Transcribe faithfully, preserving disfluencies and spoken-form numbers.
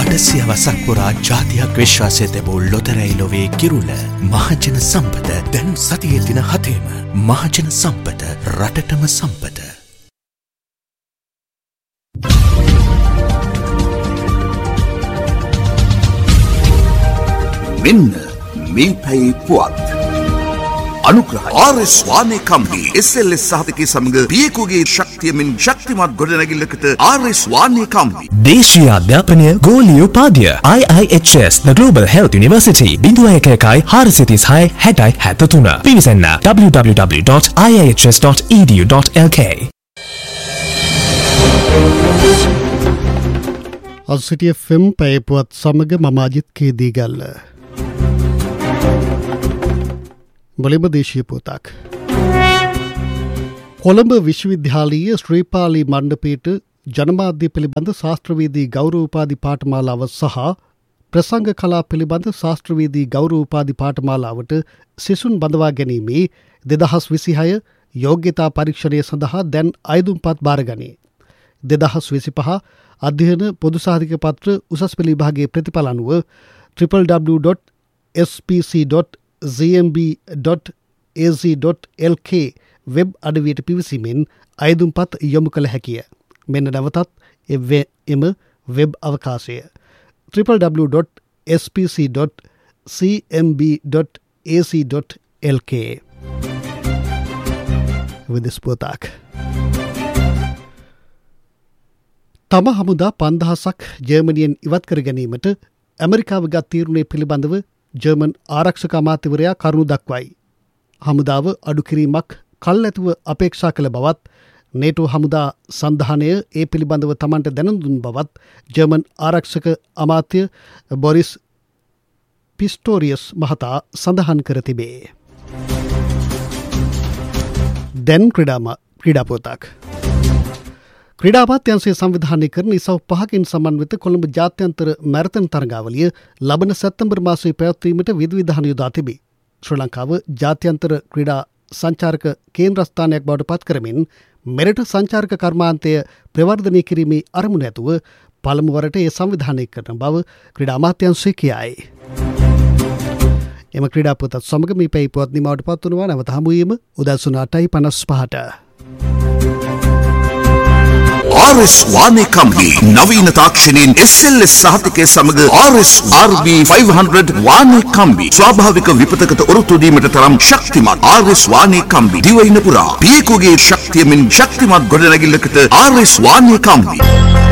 හටසියවසක් පුරා ජාතියක් විශ්වාසය තිබූ ලොතරැයි ලොවේ කිරුළ මහජන සම්පත දැන් සතියේ දින හතේම මහජන සම්පත රටටම සම්පත. මෙන්න මේ පැයේ පුවත් අනුග්‍රහය R S වානේ company S L S සහතිකයේ සමග පියකුගේ ශක්තියමින් ශක්තිමත් ගොඩනැගිල්ලකට ආර් එස් වානේ කම්පනි දේශීය අධ්‍යාපනය ගෝලීය උපාධිය I I H S The Global Health University බිඳුව එක එකයි හාරසිය තිස් හය හැටයි හැත්තතුන පිවිසන්න w w w dot i i h s dot e d u dot l k. අසිටිය F M පැයේ පුවත් සමග මම අජිත් කේදීගල්ල. මුලින්ම දේශීය පුවතක්. කොළඹ විශ්වවිද්‍යාලීය ශ්‍රීපාලි මණ්ඩපයට ජනමාධ්‍ය පිළිබඳ ශාස්ත්‍රවේදී ගෞරව උපාධි පාඨමාලාව සහ ප්‍රසංග කලා පිළිබඳ ශාස්ත්‍රවේදී ගෞරව උපාධි පාඨමාලාවට සිසුන් බඳවා ගැනීමේ දෙදහස් විසිහය යෝග්‍යතා පරීක්ෂණය සඳහා දැන් අයදුම්පත් බාරගනී. දෙදහස් විසිපහ අධ්‍යයන පොදු සහතික පත්‍ර උසස් පෙළ විභාගයේ ප්‍රතිඵල අනුව W W W dot s p c dot z m b dot a z dot l k web අඩවියට පිවිසීමෙන් අයදුම්පත් යොමු කළ හැකිය. මෙන්න නැවතත් එම වෙබ් අවකාශය W W W dot s p c dot c m b dot a c dot l k. විදෙස් පුවතක්. තම හමුදා පන්දහසක් ජර්මනියෙන් ඉවත් කර ගැනීමට ඇමරිකාව ගත් තීරණය පිළිබඳව ජර්මන් ආරක්ෂක අමාත්‍යවරයා කරුණු දක්වයි. හමුදාව අඩු කිරීමක් කල් ඇතුව අපේක්ෂා කළ බවත් නේටෝ හමුදා සන්ධානය ඒ පිළිබඳව තමන්ට දැනුම් දුන් බවත් ජර්මන් ආරක්ෂක අමාත්‍ය බොරිස් පිස්ටෝරියස් මහතා සඳහන් කර තිබේ. දැන් ක්‍රීඩාම ක්‍රීඩා පුවතක්. ක්‍රීඩා අමාත්‍යාංශය සංවිධානය කරන ඉසව් පහකින් සමන්විත කොළඹ ජාත්‍යන්තර මැරතන් තරගාවලිය ලබන සැප්තැම්බර් මාසයේ පැවැත්වීමට විධිවිධාන යොදා තිබේ. ශ්‍රී ලංකාව ජාත්‍යන්තර ක්‍රීඩා සංචාරක කේන්ද්‍රස්ථානයක් බවට පත් කරමින් මෙරට සංචාරක කර්මාන්තය ප්‍රවර්ධනය කිරීමේ අරමුණ ඇතුව පළමු වරට ඒ සංවිධානය කරන බව ක්‍රීඩා අමාත්‍යාංශය කියයි. එම ක්‍රීඩා පුවතත් සමග මේ පැය පුවත් නිමවට පත් වනවා. නැවත හමු වීම උදෑසන අටයි පනස් පහට. ආර් එස් වානේ කම්පනි නවීන තාක්ෂණයෙන් එස් එල් එස් සහතිකයේ සමග ආර් එස් ආර් බී ෆයිව් හන්ඩ්‍රඩ් වානේ කම්බි ස්වාභාවික විපතකට ඔරොත්තු දීමට තරම් ශක්තිමත් ආර් එස් වානේ කම්බි දිවයින පුරා පියකුගේ ශක්තියමින් ශක්තිමත් ගොඩනැගිල්ලකට ආර් එස් වානේ කම්බි.